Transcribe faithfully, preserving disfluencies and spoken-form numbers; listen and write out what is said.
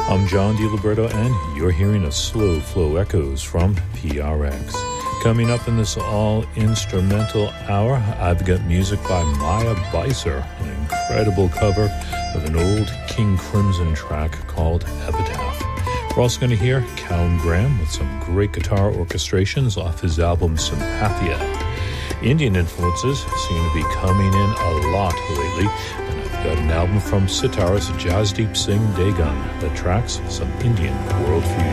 I'm John DiLiberto, and you're hearing a Slow Flow Echoes from P R X. Coming up in this all-instrumental hour, I've got music by Maya Beiser, an incredible cover of an old King Crimson track called Epitaph. We're also going to hear Callum Graham with some great guitar orchestrations off his album Sympathia. Indian influences seem to be coming in a lot lately, and I've got an album from sitarist Jasdeep Singh Degan that tracks some Indian world fusion.